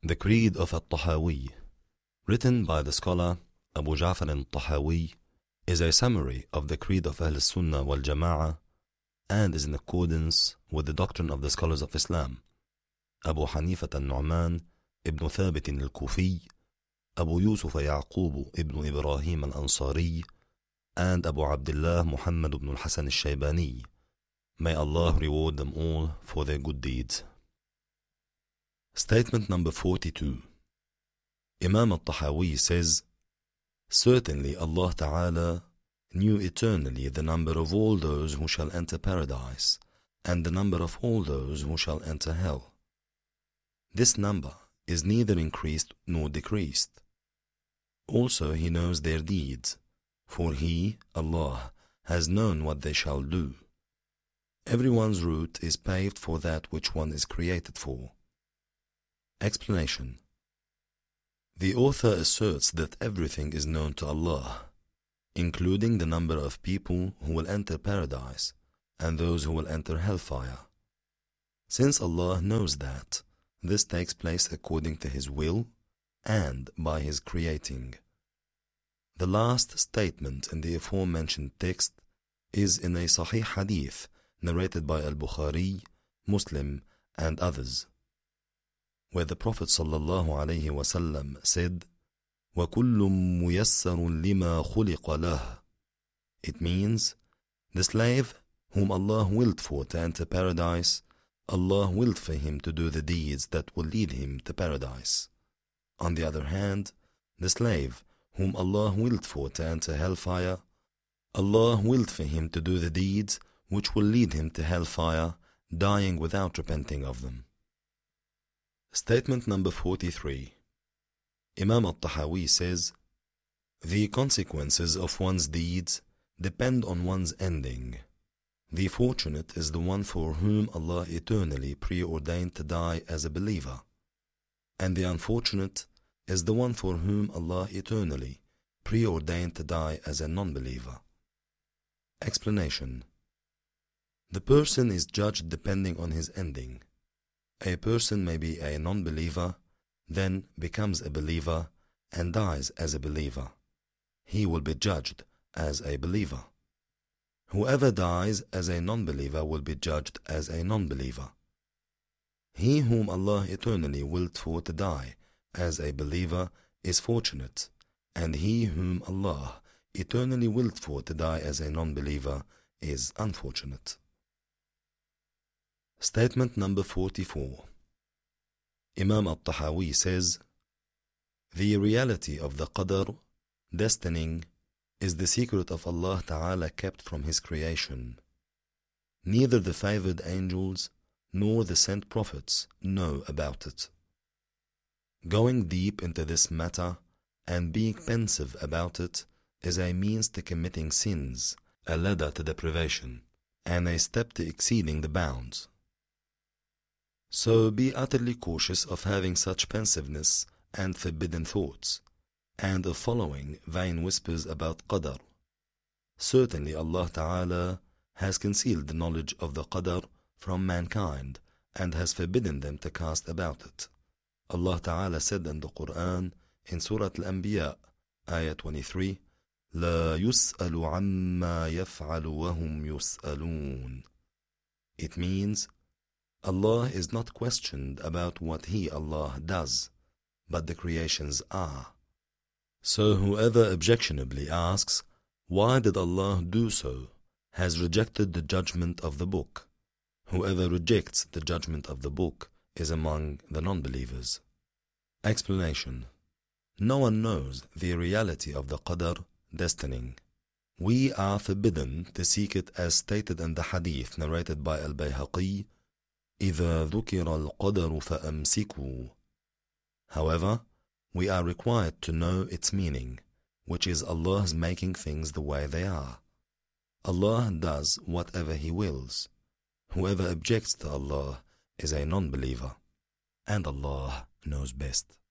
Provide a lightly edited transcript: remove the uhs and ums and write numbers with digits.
The Creed of At-Tahawi, written by the scholar Abu Ja'far al-Tahawi, is a summary of the Creed of Ahl Sunnah wal Jama'ah and is in accordance with the doctrine of the scholars of Islam, Abu Hanifah al-Nu'man ibn Thabit al-Kufi, Abu Yusuf Ya'qub ibn Ibrahim al-Ansari, and Abu Abdullah Muhammad ibn al-Hasan al-Shaybani. May Allah reward them all for their good deeds. Statement number 42. Imam al-Tahawi says, certainly Allah Ta'ala knew eternally the number of all those who shall enter paradise and the number of all those who shall enter hell. This number is neither increased nor decreased. Also He knows their deeds, for He, Allah, has known what they shall do. Everyone's route is paved for that which one is created for. Explanation. The author asserts that everything is known to Allah, including the number of people who will enter paradise and those who will enter hellfire. Since Allah knows that, this takes place according to His will and by His creating. The last statement in the aforementioned text is in a Sahih Hadith narrated by Al-Bukhari, Muslim, and others, where the Prophet ﷺ said, وَكُلٌّ مُيَسَّرٌ لِمَا خُلِقَ لَهُ. It means, the slave whom Allah willed for to enter paradise, Allah willed for him to do the deeds that will lead him to paradise. On the other hand, the slave whom Allah willed for to enter hellfire, Allah willed for him to do the deeds which will lead him to hellfire, dying without repenting of them. Statement number 43. Imam al-Tahawi says, the consequences of one's deeds depend on one's ending. The fortunate is the one for whom Allah eternally preordained to die as a believer, and the unfortunate is the one for whom Allah eternally preordained to die as a non-believer. Explanation. The person is judged depending on his ending. A person may be a non-believer, then becomes a believer and dies as a believer. He will be judged as a believer. Whoever dies as a non-believer will be judged as a non-believer. He whom Allah eternally willed for to die as a believer is fortunate, and he whom Allah eternally willed for to die as a non-believer is unfortunate. Statement number 44. Imam al-Tahawi says, the reality of the qadr, destining, is the secret of Allah Ta'ala kept from His creation. Neither the favored angels nor the sent prophets know about it. Going deep into this matter and being pensive about it is a means to committing sins, a ladder to deprivation, and a step to exceeding the bounds. So be utterly cautious of having such pensiveness and forbidden thoughts, and of following vain whispers about qadr. Certainly Allah Ta'ala has concealed the knowledge of the qadr from mankind and has forbidden them to cast about it. Allah Ta'ala said in the Quran in Surah Al-Anbiya, Ayah 23, لا يسأل عما يفعل وهم يسألون. It means, Allah is not questioned about what He, Allah, does, but the creations are. So whoever objectionably asks, why did Allah do so, has rejected the judgment of the book. Whoever rejects the judgment of the book is among the non-believers. Explanation. No one knows the reality of the qadr, destining. We are forbidden to seek it as stated in the hadith narrated by Al-Bayhaqi, إِذَا ذُكِرَ الْقَدَرُ فَأَمْسِكُوا. However, we are required to know its meaning, which is Allah's making things the way they are. Allah does whatever He wills. Whoever objects to Allah is a non-believer, and Allah knows best.